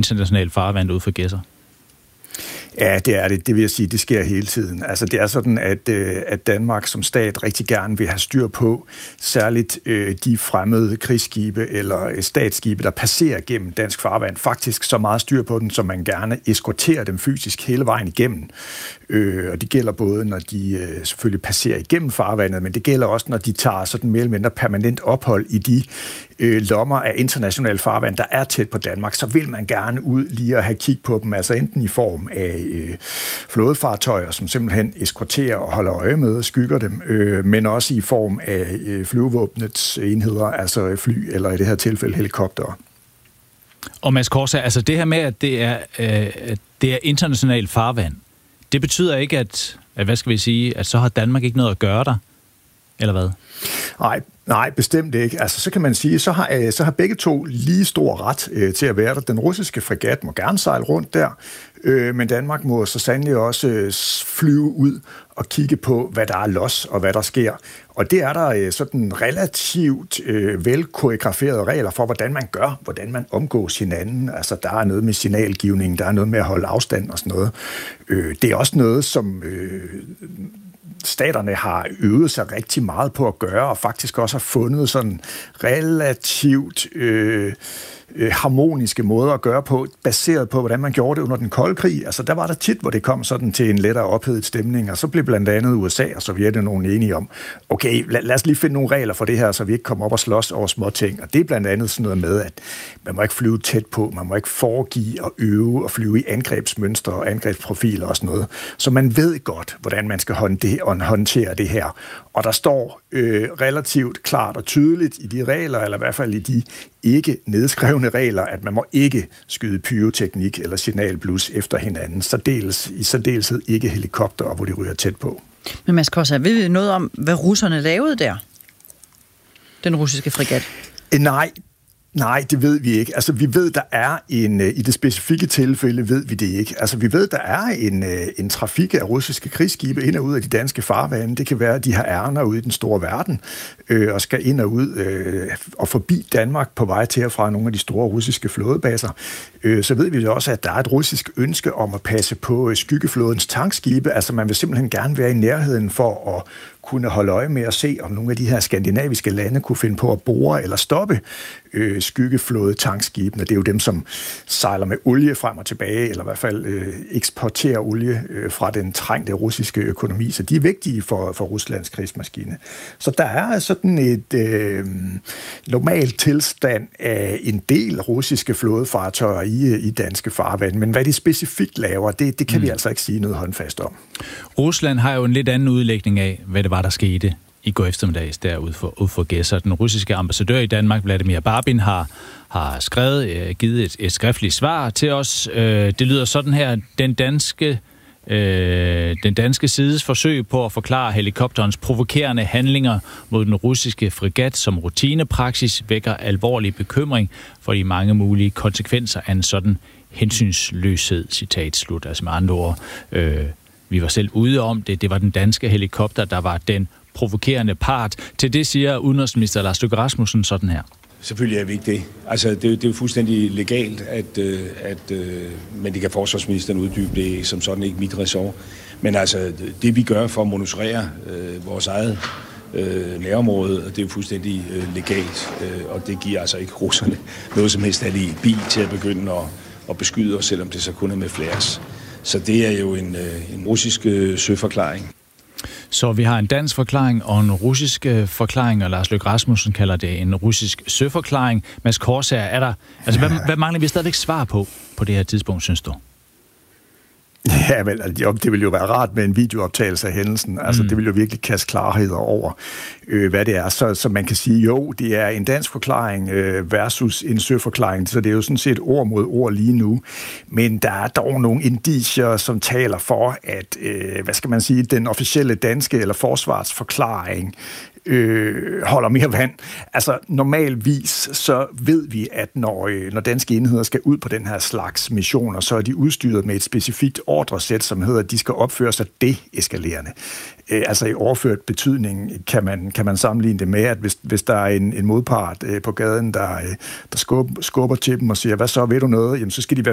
internationalt farvand ud for Gedser? Ja, det er det. Det vil jeg sige, det sker hele tiden. Altså, det er sådan, at Danmark som stat rigtig gerne vil have styr på, særligt de fremmede krigsskibe eller statsskibe, der passerer gennem dansk farvand. Faktisk så meget styr på den, som man gerne eskorterer dem fysisk hele vejen igennem. Og det gælder både, når de selvfølgelig passerer igennem farvandet, men det gælder også, når de tager sådan mere eller mindre permanent ophold i de lommer af international farvand, der er tæt på Danmark, så vil man gerne ud lige at have kig på dem, altså enten i form af flådefartøjer, som simpelthen eskorterer og holder øje med og skygger dem, men også i form af flyvevåbnets enheder, altså fly, eller i det her tilfælde helikoptere. Og Mads Korsa, altså det her med, at det er international farvand, det betyder ikke, at hvad skal vi sige, at så har Danmark ikke noget at gøre der, eller hvad? Nej, bestemt ikke. Altså, så kan man sige, så har begge to lige stor ret til at være der. Den russiske fregat må gerne sejle rundt der, men Danmark må så sandelig også flyve ud og kigge på, hvad der er los og hvad der sker. Og det er der sådan relativt velkoreograferede regler for, hvordan man gør, hvordan man omgås hinanden. Altså, der er noget med signalgivning, der er noget med at holde afstand og sådan noget. Det er også noget, som staterne har øvet sig rigtig meget på at gøre, og faktisk også har fundet sådan relativt harmoniske måder at gøre på, baseret på, hvordan man gjorde det under den kolde krig. Altså, der var der tit, hvor det kom sådan til en lettere ophedet stemning, og så blev blandt andet USA og Sovjetunionen enige om, okay, lad os lige finde nogle regler for det her, så vi ikke kommer op og slås over små ting. Og det er blandt andet sådan noget med, at man må ikke flyve tæt på, man må ikke foregive og øve og flyve i angrebsmønstre og angrebsprofiler og sådan noget. Så man ved godt, hvordan man skal håndtere det her. Og der står relativt klart og tydeligt i de regler, eller i hvert fald i de ikke nedskrevne regler, at man må ikke skyde pyroteknik eller signalblus efter hinanden, i særdeleshed ikke helikopter, hvor de ryger tæt på. Men Mads Korsa, ved vi noget om, hvad russerne lavede der? Den russiske fregat? Nej, det ved vi ikke. Altså, vi ved, der er i det specifikke tilfælde ved vi det ikke. Altså, vi ved, der er en trafik af russiske krigsskibe ind og ud af de danske farvande. Det kan være, at de har ærner ude i den store verden, og skal ind og ud og forbi Danmark på vej til og fra nogle af de store russiske flådebaser. Så ved vi også, at der er et russisk ønske om at passe på skyggeflådens tankskibe. Altså, man vil simpelthen gerne være i nærheden for at kunne holde øje med at se, om nogle af de her skandinaviske lande kunne finde på at bore eller stoppe skyggeflåde tankskibene. Det er jo dem, som sejler med olie frem og tilbage, eller i hvert fald eksporterer olie fra den trængte russiske økonomi. Så de er vigtige for Ruslands krigsmaskine. Så der er sådan et normalt tilstand af en del russiske flådefartøjer i danske farvand. Men hvad de specifikt laver, det kan vi altså ikke sige noget håndfast om. Rusland har jo en lidt anden udlægning af, hvad det var, der skete i går eftermiddags der ud for Gedser. Den russiske ambassadør i Danmark, Vladimir Barbin, har givet et skriftligt svar til os. Det lyder sådan her: den danske sides forsøg på at forklare helikopterens provokerende handlinger mod den russiske fregat som rutinepraksis vækker alvorlig bekymring for de mange mulige konsekvenser af en sådan hensynsløshed. Citat slut. Altså med andre ord, vi var selv ude om det. Det var den danske helikopter, der var den provokerende part. Til det siger udenrigsminister Lars Løkke Rasmussen sådan her. Selvfølgelig er vi ikke det. Altså, det er jo fuldstændig legalt, men det kan forsvarsministeren uddybe, det som sådan ikke mit ressort. Men altså, det vi gør for at monitorere vores eget nærområde, det er jo fuldstændig legalt, og det giver altså ikke russerne noget som helst alibi til at begynde at beskyde os, selvom det så kun er med flares. Så det er jo en russisk søforklaring. Så vi har en dansk forklaring og en russisk forklaring, og Lars Løkke Rasmussen kalder det en russisk søforklaring. Mads Korsa, hvad mangler vi stadigvæk svar på det her tidspunkt, synes du? Ja, vel, det ville jo være rart med en videooptagelse af hændelsen. Altså, det ville jo virkelig kaste klarhed over, hvad det er. Så man kan sige, jo, det er en dansk forklaring versus en søforklaring, så det er jo sådan set ord mod ord lige nu. Men der er dog nogle indicier, som taler for, at, den officielle danske eller forsvarsforklaring holder mere vand. Altså normalvis så ved vi, at når danske enheder skal ud på den her slags missioner, så er de udstyret med et specifikt ordresæt, som hedder, at de skal opføre sig deeskalerende. Altså i overført betydning kan man sammenligne det med, at hvis der er en modpart på gaden, der skubber til dem og siger, hvad så, ved du noget? Jamen så skal de være